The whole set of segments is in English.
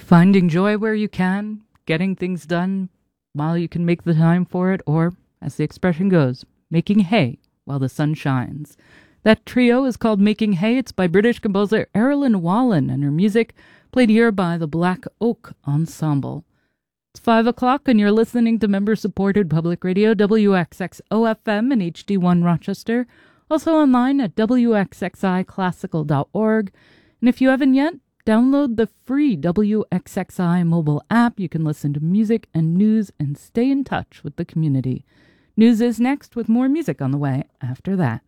Finding joy where you can, getting things done while you can make the time for it, or, as the expression goes, making hay while the sun shines. That trio is called Making Hay. It's by British composer Erilyn Wallen, and her music played here by the Black Oak Ensemble. It's 5 o'clock, and you're listening to member-supported public radio WXXO-FM and HD1 Rochester, also online at wxxiclassical.org. And if you haven't yet, download the free WXXI mobile app. You can listen to music and news and stay in touch with the community. News is next with more music on the way after that.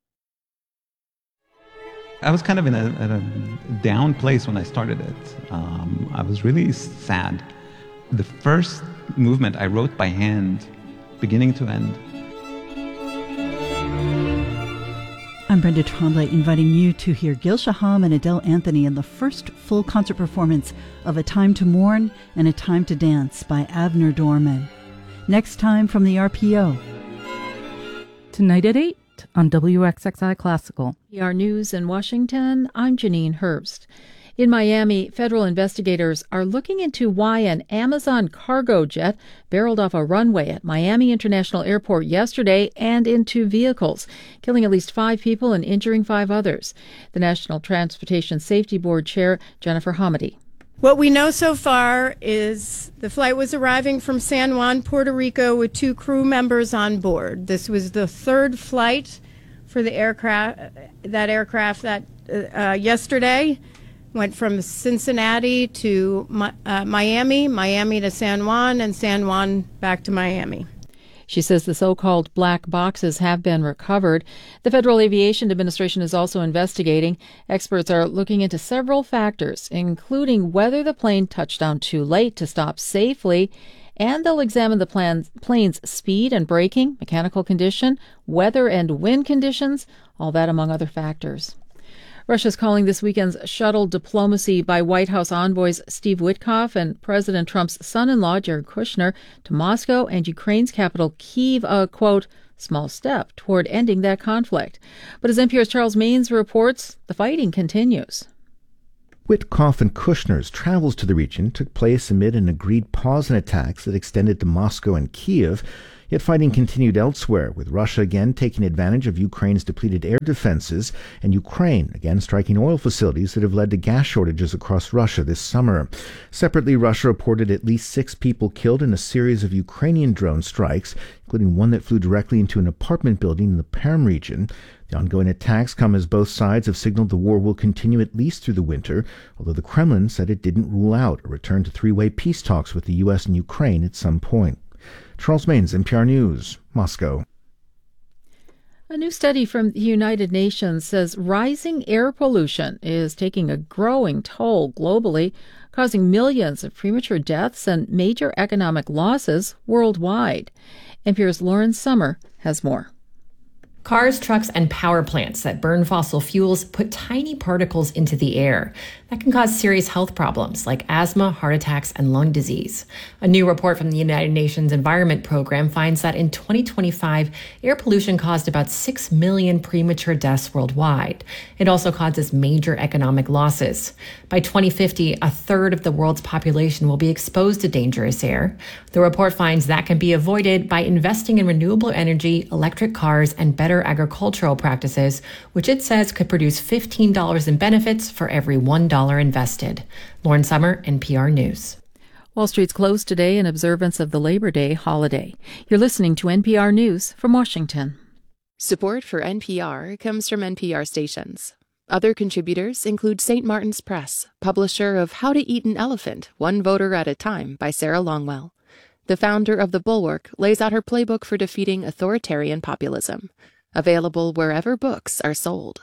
I was kind of in a down place when I started it. I was really sad. The first movement I wrote by hand, beginning to end. I'm Brenda Tremblay, inviting you to hear Gil Shaham and Adele Anthony in the first full concert performance of A Time to Mourn and A Time to Dance by Avner Dorman. Next time from the RPO. Tonight at 8 on WXXI Classical. PR News in Washington, I'm Janine Herbst. In Miami, federal investigators are looking into why an Amazon cargo jet barreled off a runway at Miami International Airport yesterday and into vehicles, killing at least 5 people and injuring 5 others. The National Transportation Safety Board Chair, Jennifer Hamady. What we know so far is the flight was arriving from San Juan, Puerto Rico, with 2 crew members on board. This was the 3rd flight for the aircraft that yesterday. Went from Cincinnati to Miami to San Juan, and San Juan back to Miami. She says the so-called black boxes have been recovered. The Federal Aviation Administration is also investigating. Experts are looking into several factors, including whether the plane touched down too late to stop safely, and they'll examine the plane's speed and braking, mechanical condition, weather and wind conditions, all that among other factors. Russia's calling this weekend's shuttle diplomacy by White House envoys Steve Witkoff and President Trump's son-in-law, Jared Kushner, to Moscow and Ukraine's capital, Kyiv, a, quote, small step toward ending that conflict. But as NPR's Charles Maynes reports, the fighting continues. Witkoff and Kushner's travels to the region took place amid an agreed pause in attacks that extended to Moscow and Kyiv. Yet fighting continued elsewhere, with Russia again taking advantage of Ukraine's depleted air defenses and Ukraine again striking oil facilities that have led to gas shortages across Russia this summer. Separately, Russia reported at least 6 people killed in a series of Ukrainian drone strikes, including one that flew directly into an apartment building in the Perm region. The ongoing attacks come as both sides have signaled the war will continue at least through the winter, although the Kremlin said it didn't rule out a return to 3-way peace talks with the U.S. and Ukraine at some point. Charles Maynes, NPR News, Moscow. A new study from the United Nations says rising air pollution is taking a growing toll globally, causing millions of premature deaths and major economic losses worldwide. NPR's Lauren Sommer has more. Cars, trucks, and power plants that burn fossil fuels put tiny particles into the air that can cause serious health problems like asthma, heart attacks, and lung disease. A new report from the United Nations Environment Program finds that in 2025, air pollution caused about 6 million premature deaths worldwide. It also causes major economic losses. By 2050, a third of the world's population will be exposed to dangerous air. The report finds that can be avoided by investing in renewable energy, electric cars, and better agricultural practices, which it says could produce $15 in benefits for every $1 invested. Lauren Sommer, NPR News. Wall Street's closed today in observance of the Labor Day holiday. You're listening to NPR News from Washington. Support for NPR comes from NPR stations. Other contributors include St. Martin's Press, publisher of How to Eat an Elephant, One Voter at a Time by Sarah Longwell. The founder of The Bulwark lays out her playbook for defeating authoritarian populism. Available wherever books are sold.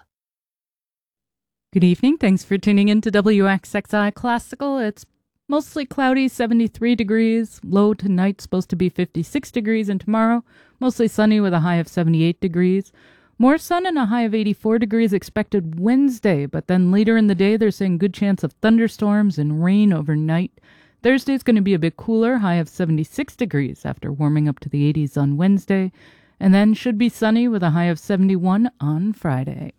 Good evening. Thanks for tuning in to WXXI Classical. It's mostly cloudy, 73 degrees. Low tonight, supposed to be 56 degrees, and tomorrow, mostly sunny with a high of 78 degrees. More sun and a high of 84 degrees expected Wednesday, but then later in the day, they're saying good chance of thunderstorms and rain overnight. Thursday's going to be a bit cooler, high of 76 degrees after warming up to the 80s on Wednesday, and then should be sunny with a high of 71 on Friday.